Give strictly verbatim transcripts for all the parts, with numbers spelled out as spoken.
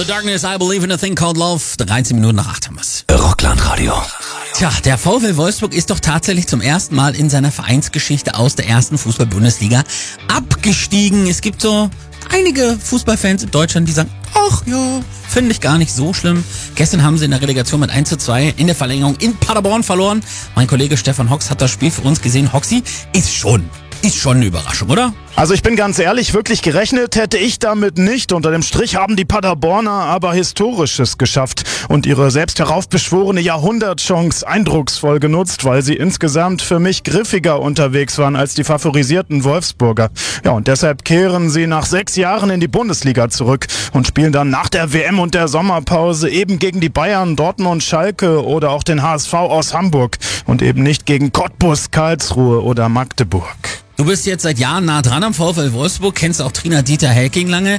The Darkness, I Believe in a Thing Called Love. dreizehn Minuten nach acht haben wir's. Rockland-Radio. Tja, der VfL Wolfsburg ist doch tatsächlich zum ersten Mal in seiner Vereinsgeschichte aus der ersten Fußball-Bundesliga abgestiegen. Es gibt so einige Fußballfans in Deutschland, die sagen, ach ja, finde ich gar nicht so schlimm. Gestern haben sie in der Relegation mit eins zu zwei in der Verlängerung in Paderborn verloren. Mein Kollege Stefan Hox hat das Spiel für uns gesehen. Hoxi, ist schon, ist schon eine Überraschung, oder? Also ich bin ganz ehrlich, wirklich gerechnet hätte ich damit nicht. Unter dem Strich haben die Paderborner aber Historisches geschafft und ihre selbst heraufbeschworene Jahrhundertchance eindrucksvoll genutzt, weil sie insgesamt für mich griffiger unterwegs waren als die favorisierten Wolfsburger. Ja, und deshalb kehren sie nach sechs Jahren in die Bundesliga zurück und spielen dann nach der W M und der Sommerpause eben gegen die Bayern, Dortmund, Schalke oder auch den H S V aus Hamburg und eben nicht gegen Cottbus, Karlsruhe oder Magdeburg. Du bist jetzt seit Jahren nah dran am VfL Wolfsburg, kennst auch Trainer Dieter Hecking lange.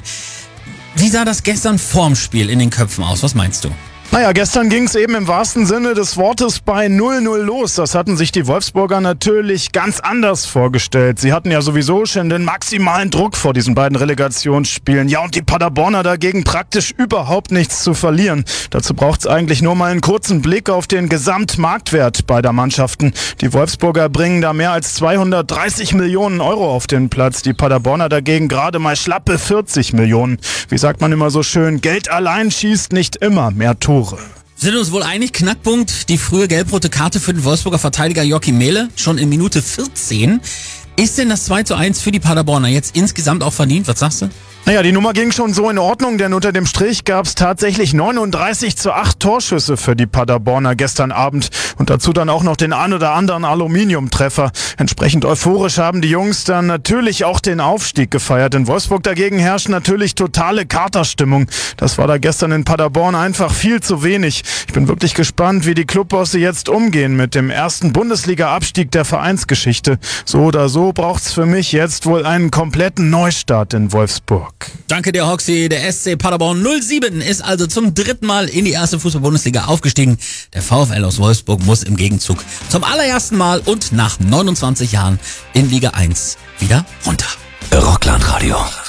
Wie sah das gestern vorm Spiel in den Köpfen aus? Was meinst du? Naja, gestern ging es eben im wahrsten Sinne des Wortes bei null null los. Das hatten sich die Wolfsburger natürlich ganz anders vorgestellt. Sie hatten ja sowieso schon den maximalen Druck vor diesen beiden Relegationsspielen. Ja, und die Paderborner dagegen praktisch überhaupt nichts zu verlieren. Dazu braucht es eigentlich nur mal einen kurzen Blick auf den Gesamtmarktwert beider Mannschaften. Die Wolfsburger bringen da mehr als zweihundertdreißig Millionen Euro auf den Platz. Die Paderborner dagegen gerade mal schlappe vierzig Millionen. Wie sagt man immer so schön, Geld allein schießt nicht immer mehr Tore. Sind uns wohl einig, Knackpunkt, die frühe gelb-rote Karte für den Wolfsburger Verteidiger Joachim Mehle, schon in Minute vierzehn. Ist denn das zwei zu eins für die Paderborner jetzt insgesamt auch verdient? Was sagst du? Naja, die Nummer ging schon so in Ordnung, denn unter dem Strich gab es tatsächlich neununddreißig zu acht Torschüsse für die Paderborner gestern Abend und dazu dann auch noch den ein oder anderen Aluminiumtreffer. Entsprechend euphorisch haben die Jungs dann natürlich auch den Aufstieg gefeiert. In Wolfsburg dagegen herrscht natürlich totale Katerstimmung. Das war da gestern in Paderborn einfach viel zu wenig. Ich bin wirklich gespannt, wie die Clubbosse jetzt umgehen mit dem ersten Bundesliga-Abstieg der Vereinsgeschichte. So oder so braucht's für mich jetzt wohl einen kompletten Neustart in Wolfsburg. Danke dir, Hoxi. Der S C Paderborn null sieben ist also zum dritten Mal in die erste Fußball-Bundesliga aufgestiegen. Der VfL aus Wolfsburg muss im Gegenzug zum allerersten Mal und nach neunundzwanzig Jahren in Liga eins wieder runter. Rockland-Radio.